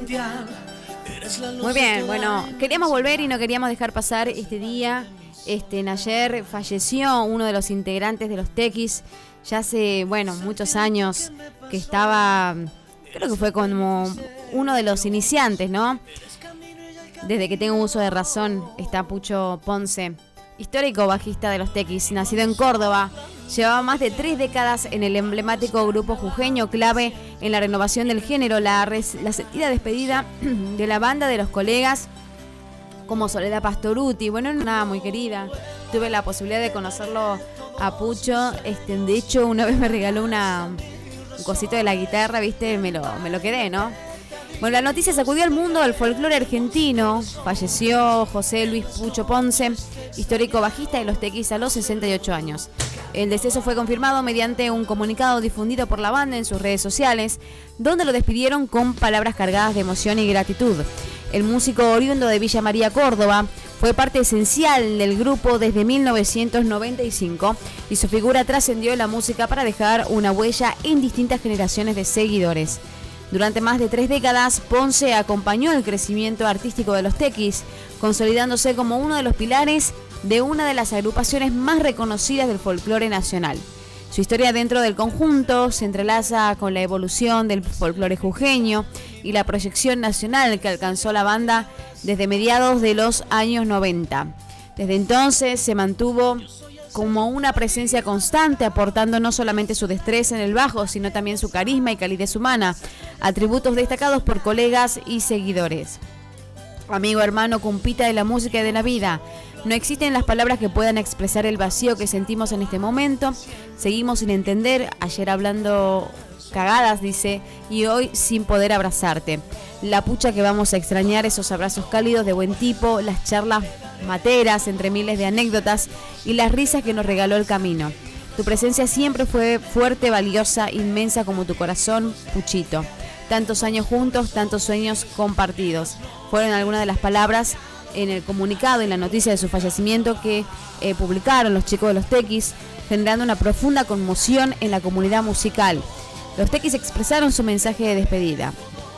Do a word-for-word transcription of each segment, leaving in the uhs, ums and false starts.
Muy bien, bueno, queríamos volver y no queríamos dejar pasar este día. Este, ayer falleció uno de los integrantes de los Tequis, ya hace, bueno, muchos años que estaba, creo que fue como uno de los iniciantes, ¿no? Desde que tengo uso de razón, está Pucho Ponce, histórico bajista de los Tequis, nacido en Córdoba. Llevaba más de tres décadas en el emblemático grupo jujeño, clave en la renovación del género, la, res, la sentida despedida de la banda de los colegas como Soledad Pastoruti. Bueno, una muy querida. Tuve la posibilidad de conocerlo a Pucho. Este, de hecho, una vez me regaló una, un cosito de la guitarra, ¿viste? Me lo, me lo quedé, ¿no? Bueno, la noticia sacudió al mundo del folclore argentino. Falleció José Luis Pucho Ponce, histórico bajista de los Tequis, a los sesenta y ocho años. El deceso fue confirmado mediante un comunicado difundido por la banda en sus redes sociales, donde lo despidieron con palabras cargadas de emoción y gratitud. El músico oriundo de Villa María, Córdoba, fue parte esencial del grupo desde mil novecientos noventa y cinco y su figura trascendió la música para dejar una huella en distintas generaciones de seguidores. Durante más de tres décadas, Ponce acompañó el crecimiento artístico de los Tequis, consolidándose como uno de los pilares de una de las agrupaciones más reconocidas del folclore nacional. Su historia dentro del conjunto se entrelaza con la evolución del folclore jujeño y la proyección nacional que alcanzó la banda desde mediados de los años noventa. Desde entonces se mantuvo como una presencia constante, aportando no solamente su destreza en el bajo, sino también su carisma y calidez humana, atributos destacados por colegas y seguidores. Amigo, hermano, compita de la música y de la vida. No existen las palabras que puedan expresar el vacío que sentimos en este momento. Seguimos sin entender, ayer hablando cagadas, dice, y hoy sin poder abrazarte. La pucha que vamos a extrañar, esos abrazos cálidos de buen tipo, las charlas materas entre miles de anécdotas y las risas que nos regaló el camino. Tu presencia siempre fue fuerte, valiosa, inmensa como tu corazón, Puchito. Tantos años juntos, tantos sueños compartidos. Fueron algunas de las palabras en el comunicado, en la noticia de su fallecimiento que eh, publicaron los chicos de los Tequis, generando una profunda conmoción en la comunidad musical. Los Tequis expresaron su mensaje de despedida.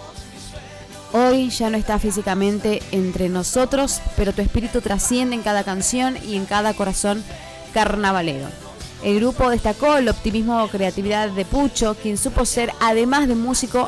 Hoy ya no está físicamente entre nosotros, pero tu espíritu trasciende en cada canción y en cada corazón carnavalero. El grupo destacó el optimismo o creatividad de Pucho, quien supo ser, además de músico,